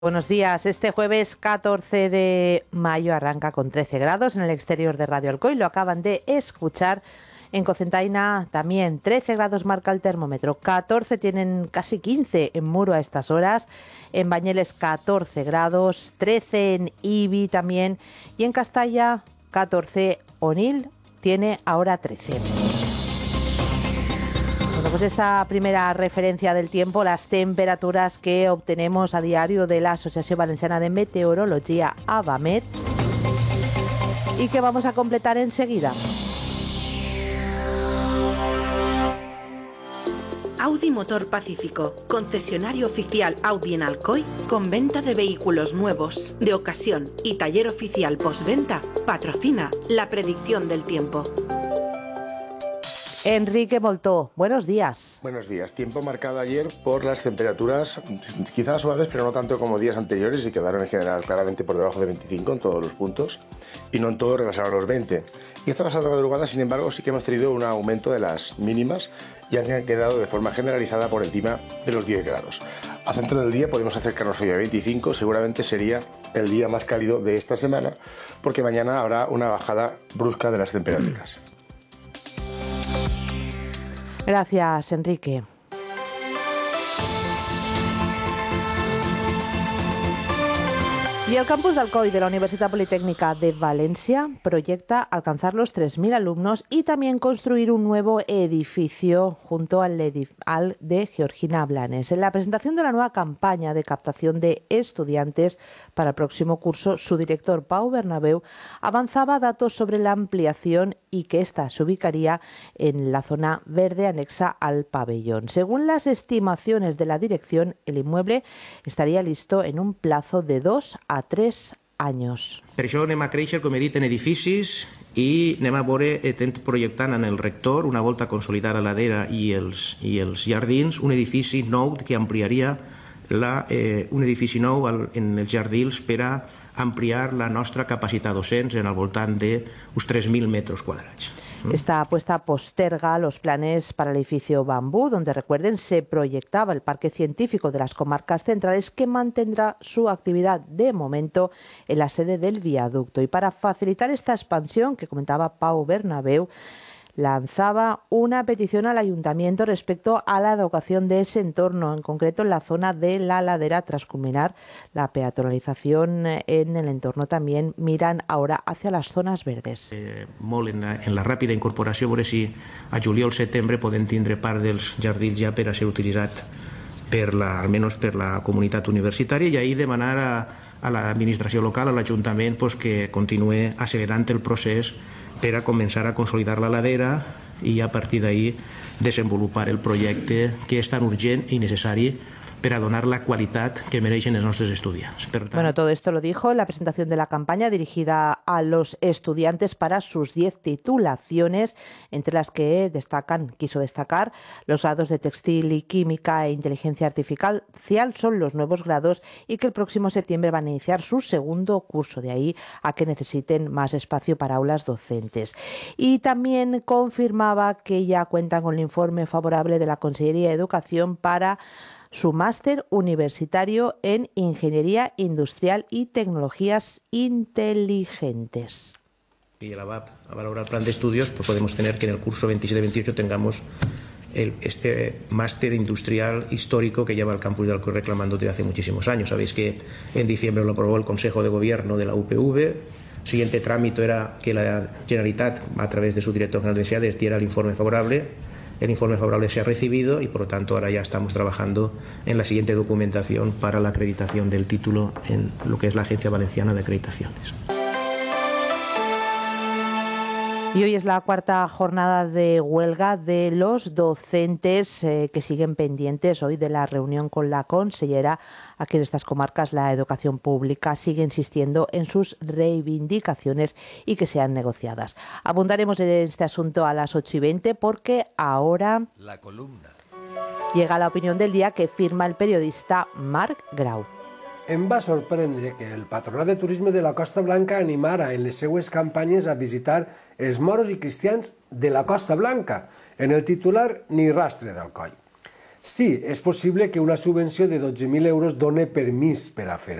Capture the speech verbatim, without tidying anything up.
Buenos días. Este jueves catorce de mayo arranca con trece grados en el exterior de Radio Alcoy. Lo acaban de escuchar. En Cocentaina también trece grados marca el termómetro. catorce tienen casi quince en Muro a estas horas. En Bañeles catorce grados. trece en Ibi también. Y en Castalla catorce. Onil tiene ahora trece. Bueno, pues esta primera referencia del tiempo, las temperaturas que obtenemos a diario de la Asociación Valenciana de Meteorología, AVAMET, y que vamos a completar enseguida. Audi Motor Pacífico, concesionario oficial Audi en Alcoy, con venta de vehículos nuevos, de ocasión y taller oficial postventa, patrocina la predicción del tiempo. Enrique Moltó, buenos días. Buenos días. Tiempo marcado ayer por las temperaturas quizás suaves, pero no tanto como días anteriores, y quedaron en general claramente por debajo de veinticinco en todos los puntos, y no en todos rebasaron los veinte. Y esta pasada madrugada, sin embargo, sí que hemos tenido un aumento de las mínimas y han quedado de forma generalizada por encima de los diez grados. A centro del día podemos acercarnos hoy a veinticinco, seguramente sería el día más cálido de esta semana, porque mañana habrá una bajada brusca de las temperaturas. Gracias, Enrique. Y el campus de Alcoy de la Universidad Politécnica de Valencia proyecta alcanzar los tres mil alumnos y también construir un nuevo edificio junto al, edif- al de Georgina Blanes. En la presentación de la nueva campaña de captación de estudiantes para el próximo curso, su director, Pau Bernabeu, avanzaba datos sobre la ampliación y que ésta se ubicaría en la zona verde anexa al pabellón. Según las estimaciones de la dirección, el inmueble estaría listo en un plazo de dos a tres anys. Per això anem a créixer, com he dit, en edificis i anem a veure, estem projectant en el rector una volta a consolidar la ladera i els, i els jardins, un edifici nou que ampliaria la, eh, un edifici nou al, en els jardins per a ampliar la nostra capacitat docents en al voltant d'uns tres mil metres quadrats. Esta apuesta posterga los planes para el edificio Bambú, donde, recuerden, se proyectaba el parque científico de las comarcas centrales, que mantendrá su actividad de momento en la sede del viaducto. Y para facilitar esta expansión que comentaba Pau Bernabeu, lanzaba una petición al ayuntamiento respecto a la adecuación de ese entorno, en concreto en la zona de la ladera. Tras culminar la peatonalización en el entorno, también miran ahora hacia las zonas verdes. Eh, molt en la, en la ràpida incorporació, veure si a juliol-setembre podem tindre part dels jardins ja per a ser utilitzat per la, almenys per la comunitat universitària, i ahir demanar a, a l'administració local, a l'Ajuntament, pues, que continue accelerant el procés per a començar a consolidar la ladera i a partir d'ahir desenvolupar el projecte que és tan urgent i necessari para donar la qualitat que mereixen els nostres estudiants. Per tant... Bueno, todo esto lo dijo en la presentación de la campaña dirigida a los estudiantes para sus diez titulaciones, entre las que destacan, quiso destacar, los grados de textil y química e inteligencia artificial son los nuevos grados y que el próximo septiembre van a iniciar su segundo curso, de ahí a que necesiten más espacio para aulas docentes. Y también confirmaba que ya cuentan con el informe favorable de la Consellería de Educación para su máster universitario en Ingeniería Industrial y Tecnologías Inteligentes. Y la V A P a valorar el plan de estudios, pues podemos tener que en el curso veintisiete veintiocho tengamos el, este máster industrial histórico que lleva el campus de Alcoy reclamando desde hace muchísimos años. Sabéis que en diciembre lo aprobó el Consejo de Gobierno de la U P V. El siguiente trámite era que la Generalitat, a través de su director general de universidades, diera el informe favorable. El informe favorable se ha recibido y, por lo tanto, ahora ya estamos trabajando en la siguiente documentación para la acreditación del título en lo que es la Agencia Valenciana de Acreditaciones. Y hoy es la cuarta jornada de huelga de los docentes eh, que siguen pendientes hoy de la reunión con la consellera. Aquí en estas comarcas la educación pública sigue insistiendo en sus reivindicaciones y que sean negociadas. Abundaremos en este asunto a las ocho y veinte porque ahora la columna. Llega la opinión del día que firma el periodista Marc Grau. Em va sorprendre que el Patronat de Turisme de la Costa Blanca animara en les seues campanyes a visitar els moros i cristians de la Costa Blanca. En el titular, ni rastre d'Alcoi. Sí, és possible que una subvenció de dotze mil euros doni permís per a fer